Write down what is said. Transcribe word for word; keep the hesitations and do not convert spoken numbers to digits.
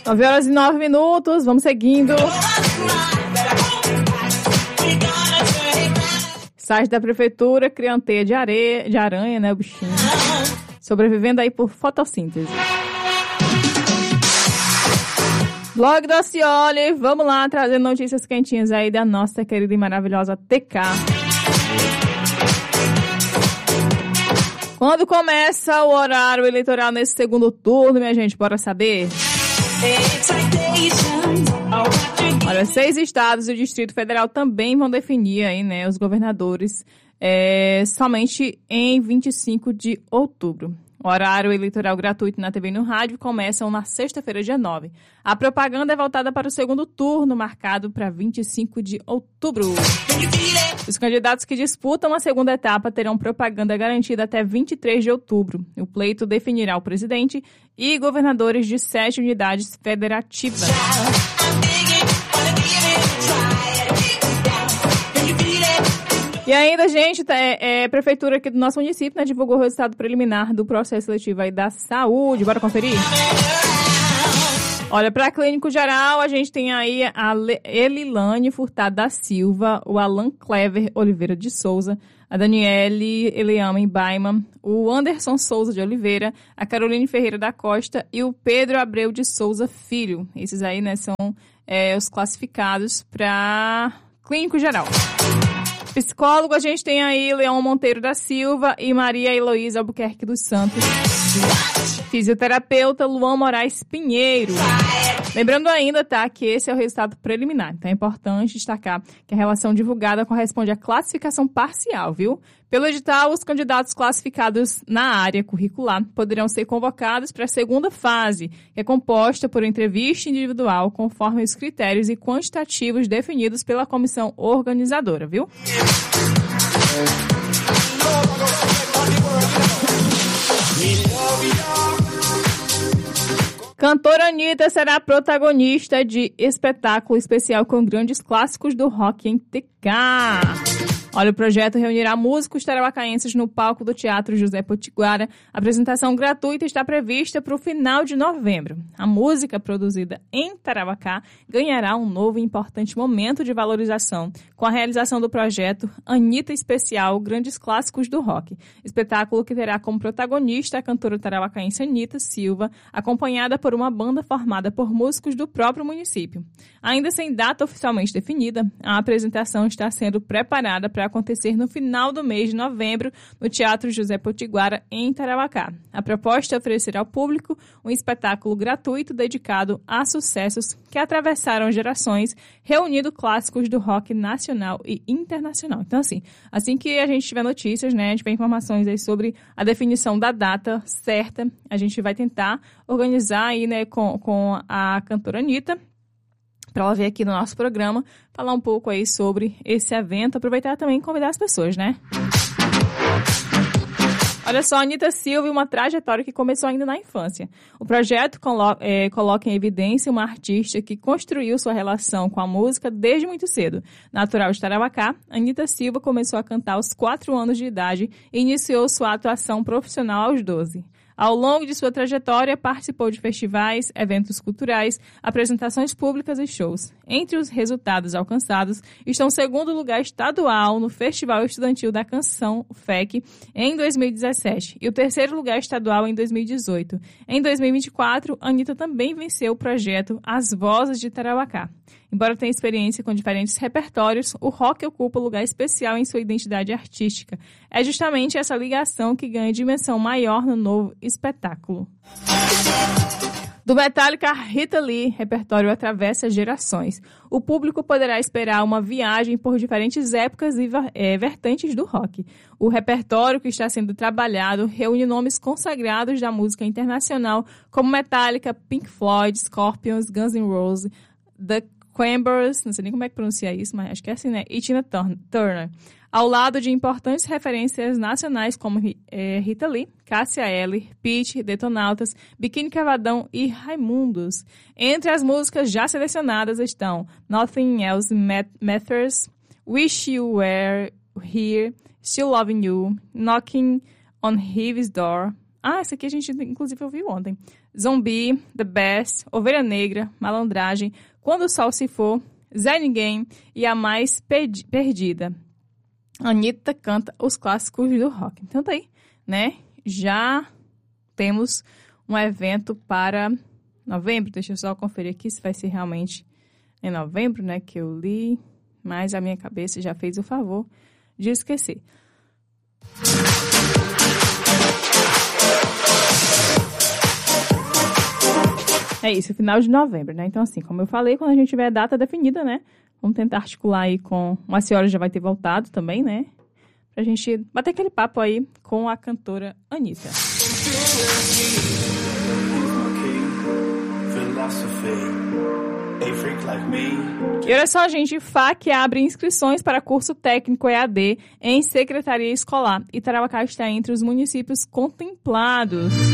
nove horas e nove minutos, vamos seguindo. Site da prefeitura cria uma teia de areia, de aranha, né, o bichinho. Sobrevivendo aí por fotossíntese. Blog do Acioli, vamos lá trazer notícias quentinhas aí da nossa querida e maravilhosa T K. Quando começa o horário eleitoral nesse segundo turno, minha gente, bora saber? Olha, seis estados e o Distrito Federal também vão definir aí, né, os governadores é, somente em vinte e cinco de outubro. O horário eleitoral gratuito na T V e no rádio começam na sexta-feira, dia nove. A propaganda é voltada para o segundo turno, marcado para vinte e cinco de outubro. Os candidatos que disputam a segunda etapa terão propaganda garantida até vinte e três de outubro. O pleito definirá o presidente e governadores de sete unidades federativas. E ainda, gente, é, é, a prefeitura aqui do nosso município, né, divulgou o resultado preliminar do processo seletivo aí da saúde. Bora conferir? Olha, para clínico geral, a gente tem aí a Elilane Furtado da Silva, o Alan Clever Oliveira de Souza, a Daniele Eliama Baima, o Anderson Souza de Oliveira, a Caroline Ferreira da Costa e o Pedro Abreu de Souza Filho. Esses aí, né, são é, os classificados para clínico geral. Psicólogo, a gente tem aí Leão Monteiro da Silva e Maria Heloísa Albuquerque dos Santos. Fisioterapeuta, Luan Moraes Pinheiro. Lembrando ainda, tá, que esse é o resultado preliminar. Então é importante destacar que a relação divulgada corresponde à classificação parcial, viu? Pelo edital, os candidatos classificados na área curricular poderão ser convocados para a segunda fase, que é composta por entrevista individual conforme os critérios e quantitativos definidos pela comissão organizadora, viu? Cantora Anitta será protagonista de espetáculo especial com grandes clássicos do rock em T K. Olha, o projeto reunirá músicos tarauacaenses no palco do Teatro José Potiguara. A apresentação gratuita está prevista para o final de novembro. A música produzida em Tarauacá ganhará um novo e importante momento de valorização com a realização do projeto Anitta Especial Grandes Clássicos do Rock. Espetáculo que terá como protagonista a cantora tarauacaense Anitta Silva, acompanhada por uma banda formada por músicos do próprio município. Ainda sem data oficialmente definida, a apresentação está sendo preparada para acontecer no final do mês de novembro no Teatro José Potiguara, em Tarauacá. A proposta é oferecer ao público um espetáculo gratuito dedicado a sucessos que atravessaram gerações, reunindo clássicos do rock nacional e internacional. Então, assim, assim que a gente tiver notícias, né, a gente tiver informações aí sobre a definição da data certa, a gente vai tentar organizar aí, né, com, com a cantora Anitta, para ela vir aqui no nosso programa, falar um pouco aí sobre esse evento, aproveitar também e convidar as pessoas, né? Olha só, Anitta Silva e uma trajetória que começou ainda na infância. O projeto colo- é, coloca em evidência uma artista que construiu sua relação com a música desde muito cedo. Natural de Tarauacá, Anitta Silva começou a cantar aos quatro anos de idade e iniciou sua atuação profissional aos doze. Ao longo de sua trajetória, participou de festivais, eventos culturais, apresentações públicas e shows. Entre os resultados alcançados estão o segundo lugar estadual no Festival Estudantil da Canção, F E C, em dois mil e dezessete, e o terceiro lugar estadual em dois mil e dezoito. Em dois mil e vinte e quatro, Anitta também venceu o projeto As Vozes de Tarauacá. Embora tenha experiência com diferentes repertórios, o rock ocupa um lugar especial em sua identidade artística. É justamente essa ligação que ganha dimensão maior no novo espetáculo. Do Metallica, Rita Lee, repertório atravessa gerações. O público poderá esperar uma viagem por diferentes épocas e é, vertentes do rock. O repertório que está sendo trabalhado reúne nomes consagrados da música internacional, como Metallica, Pink Floyd, Scorpions, Guns N' Roses, The Cranberries, não sei nem como é que pronuncia isso, mas acho que é assim, né? E Tina Turner. Ao lado de importantes referências nacionais como é, Rita Lee, Cássia Eller, Pitty, Detonautas, Biquíni Cavadão e Raimundos. Entre as músicas já selecionadas estão Nothing Else Matters, Wish You Were Here, Still Loving You, Knocking on Heaven's Door, Ah, essa aqui a gente, inclusive, ouviu ontem. Zumbi, The Best, Ovelha Negra, Malandragem, Quando o Sol Se For, Zé Ninguém e A Mais Perdi- Perdida. Anitta canta os clássicos do rock. Então tá aí, né? Já temos um evento para novembro. Deixa eu só conferir aqui se vai ser realmente em novembro, né? Que eu li, mas a minha cabeça já fez o favor de esquecer. É isso, final de novembro, né? Então, assim, como eu falei, quando a gente tiver a data definida, né? Vamos tentar articular aí com... Uma senhora já vai ter voltado também, né? Pra gente bater aquele papo aí com a cantora Anitta. E olha só, gente, F A C abre inscrições para curso técnico E A D em secretaria escolar. E Tarauacá está entre os municípios contemplados.